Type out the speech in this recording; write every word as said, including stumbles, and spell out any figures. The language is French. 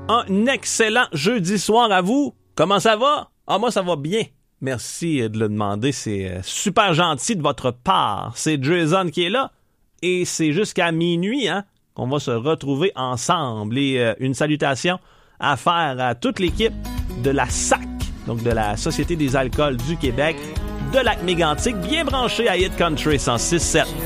un excellent jeudi soir à vous. Comment ça va? Ah, moi, ça va bien. Merci de le demander. C'est super gentil de votre part. C'est Jason qui est là. Et c'est jusqu'à minuit, hein, qu'on va se retrouver ensemble. Et euh, une salutation à faire à toute l'équipe de la S A C, donc de la Société des alcools du Québec, de Lac-Mégantic, bien branché à Hit Country cent six sept.